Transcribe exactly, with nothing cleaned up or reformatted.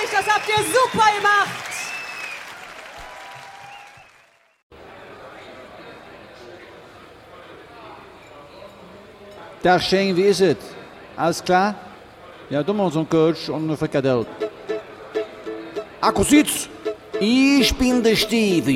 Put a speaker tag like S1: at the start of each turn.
S1: Herrlich, das habt ihr super gemacht.
S2: Dag Shane, wie is het? Alles klar? Ja, doe maar ons een coach und eine Frikadelle.
S3: Akkusiz, ich bin der Stevie.